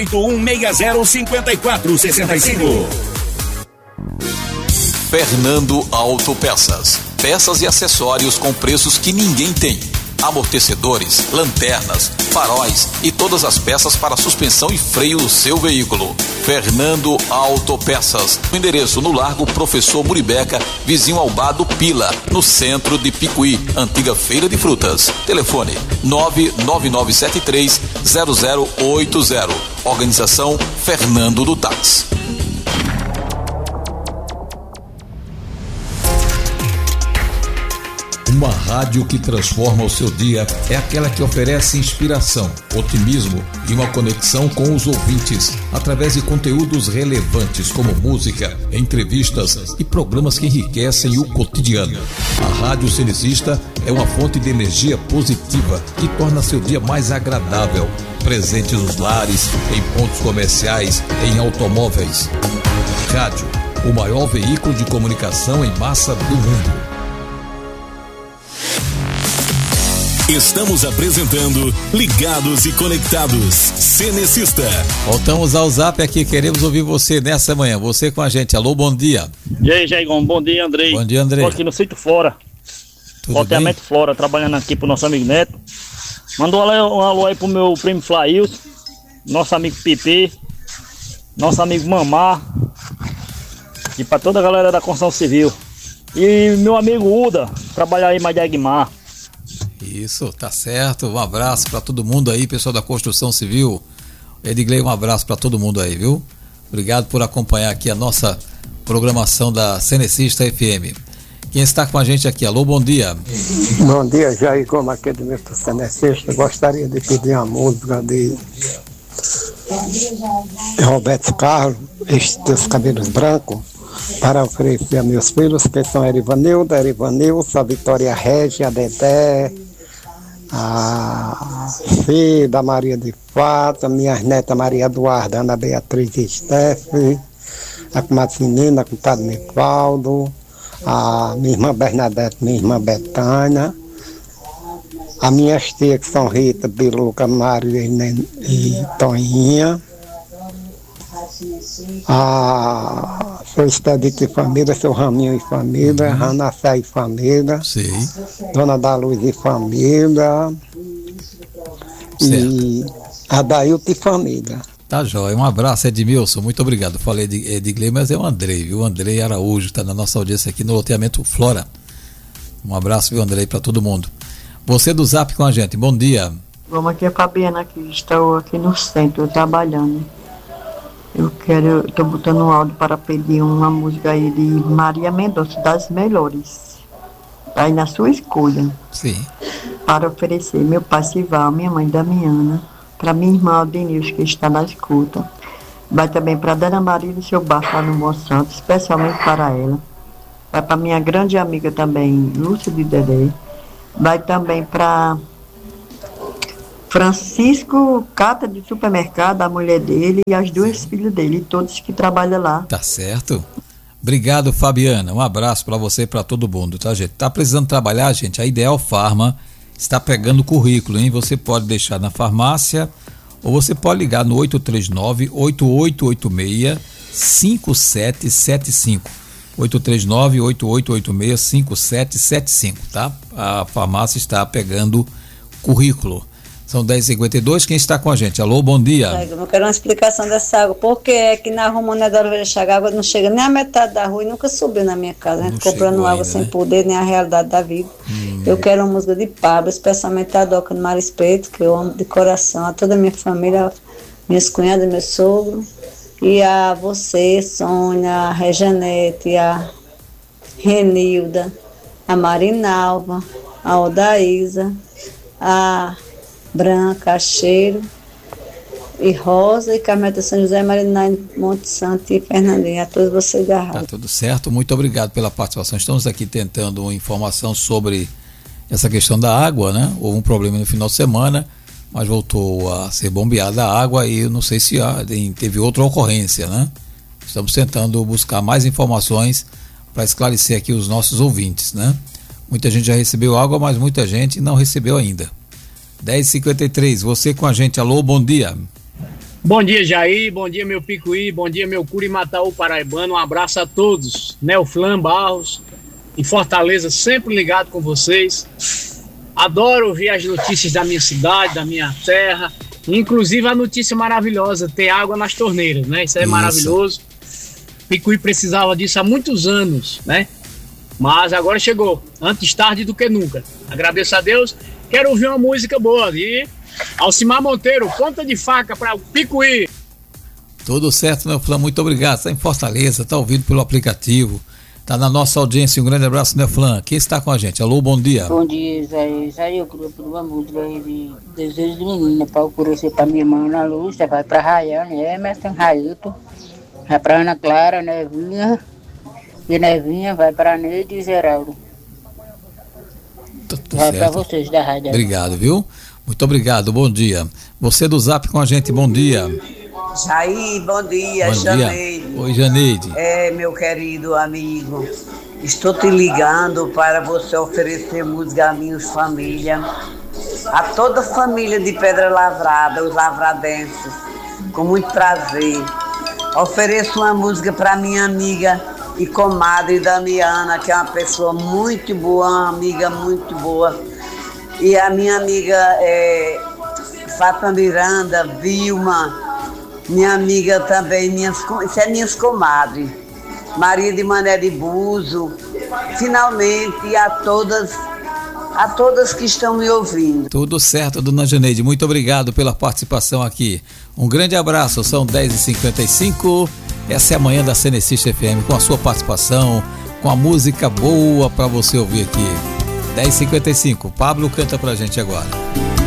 81605465. Fernando Autopeças. Peças e acessórios com preços que ninguém tem. Amortecedores, lanternas, faróis e todas as peças para suspensão e freio do seu veículo. Fernando Autopeças. O endereço no Largo Professor Muribeca, vizinho ao Bar do Pila, no centro de Picuí, antiga Feira de Frutas. Telefone 999730080. Organização Fernando do Táxi. Uma rádio que transforma o seu dia é aquela que oferece inspiração, otimismo e uma conexão com os ouvintes através de conteúdos relevantes como música, entrevistas e programas que enriquecem o cotidiano. A Rádio Cenecista é uma fonte de energia positiva que torna seu dia mais agradável. Presente nos lares, em pontos comerciais, em automóveis. Rádio, o maior veículo de comunicação em massa do mundo. Estamos apresentando Ligados e Conectados, Cenecista. Voltamos ao Zap aqui, queremos ouvir você nessa manhã, você com a gente. Alô, bom dia. E aí, Jaigão, bom dia, Andrei. Bom dia, Andrei. Tô aqui no Sítio Flora, loteamento Flora, trabalhando aqui pro nosso amigo Neto. Mandou um alô aí pro meu primo Flailson, nosso amigo Pipi, nosso amigo Mamá e pra toda a galera da construção civil. E meu amigo Uda, trabalha aí mais de Aguimar. Isso, tá certo. Um abraço para todo mundo aí, pessoal da construção civil. Edgley, um abraço para todo mundo aí, viu? Obrigado por acompanhar aqui a nossa programação da Cenecista FM. Quem está com a gente aqui? Alô, bom dia. Bom dia, Jair, como aqui do Mr. Cenecista. Gostaria de pedir uma música de Roberto Carlos, dos cabelos brancos, para oferecer a meus filhos, que são Erivanilda, a Vitória Régia, a Dedé, a Cida, Maria de Fato, minhas netas Maria Eduarda, Ana Beatriz e Stefe, a Comadre a compadre Nivaldo, a minha irmã Bernadette, minha irmã Betânia, as minhas tias que são Rita, Biluca, Maria e Toninha, seu Expedito e família, seu Raminho e família, Ranassá e família, sim. Dona da Luz e família, certo. E Adailton e família. Tá jóia, um abraço, Edmilson, muito obrigado. Falei de Edgley, mas é o Andrei, viu? O Andrei Araújo está na nossa audiência aqui no loteamento Flora. Um abraço, viu, Andrei, para todo mundo. Você do Zap com a gente, bom dia. Vamos aqui, a Fabiana, que estou aqui no centro trabalhando. Estou botando um áudio para pedir uma música aí de Maria Mendonça, das melhores. Tá aí na sua escolha. Sim. Para oferecer meu pai Sival, minha mãe Damiana, para minha irmã Aldenilson, que está na escuta. Vai também para Dona Maria do seu bairro lá no Monsanto, especialmente para ela. Vai para minha grande amiga também, Lúcia de Dedé. Vai também para Francisco Cata de Supermercado, a mulher dele e as duas filhas dele, todos que trabalham lá. Tá certo. Obrigado, Fabiana. Um abraço para você e para todo mundo, tá, gente? Tá precisando trabalhar, gente? A Ideal Farma está pegando currículo, hein? Você pode deixar na farmácia ou você pode ligar no 839-8886-5775. 839-8886-5775, tá? A farmácia está pegando currículo. São 10h52, quem está com a gente? Alô, bom dia. Eu quero uma explicação dessa água. Por que é que na rua Mané da Oliveira Chagas a água não chega nem a metade da rua e nunca subiu na minha casa? A gente comprando água ainda, sem poder, nem a realidade da vida. Eu quero uma música de Pablo, especialmente a Doca do Marispeito, que eu amo de coração, a toda a minha família, minhas cunhadas, meu sogro, e a você, Sônia, a Rejanete, a Renilda, a Marinalva, a Odaísa, a Branca, Cheiro e Rosa e Carmeta São José, Mariná, Monte Santo e Fernandinha. A todos vocês da rádio. Tá tudo certo, muito obrigado pela participação. Estamos aqui tentando uma informação sobre essa questão da água, né? Houve um problema no final de semana, mas voltou a ser bombeada a água e eu não sei se teve outra ocorrência, né? Estamos tentando buscar mais informações para esclarecer aqui os nossos ouvintes, né? Muita gente já recebeu água, mas muita gente não recebeu ainda. 10h53, você com a gente, alô, bom dia. Bom dia, Jair, bom dia, meu Picuí, bom dia, meu Curimataú paraibano, um abraço a todos, Neoflan Barros, em Fortaleza, sempre ligado com vocês. Adoro ouvir as notícias da minha cidade, da minha terra, inclusive a notícia maravilhosa, ter água nas torneiras, né? Isso é maravilhoso. Picuí precisava disso há muitos anos, né? Mas agora chegou, antes tarde do que nunca. Agradeço a Deus, quero ouvir uma música boa de Alcimar Monteiro, Ponta de Faca para o Picuí. Tudo certo, Neoflan, muito obrigado. Está em Fortaleza, está ouvindo pelo aplicativo. Está na nossa audiência, um grande abraço, Neoflan. Quem está com a gente? Alô, bom dia. Bom dia, Zé. Eu queria pedir uma música de Desejo de Menina para oferecer para minha irmã Ana Lúcia, vai para Rayane, Emerson, Railton, vai para Ana Clara, Nevinha, e Nevinha vai para Neide e Geraldo. Vai para vocês da rádio. Obrigado, viu? Muito obrigado, bom dia. Você do Zap com a gente, bom dia. Jair, bom dia, bom Janeide. Dia. Oi, Janeide. Meu querido amigo, estou te ligando para você oferecer música à minha família, a toda a família de Pedra Lavrada, os lavradenses, com muito prazer. Ofereço uma música para minha amiga e comadre Damiana, que é uma pessoa muito boa, uma amiga muito boa. E a minha amiga Fátima Miranda, Vilma, minha amiga também, isso é minhas comadres, Maria de Mané de Buzo, finalmente, e a todas que estão me ouvindo. Tudo certo, dona Janeide, muito obrigado pela participação aqui. Um grande abraço, são 10h55, essa é a manhã da Cenecista FM, com a sua participação, com a música boa para você ouvir aqui. 10h55, Pablo canta pra gente agora.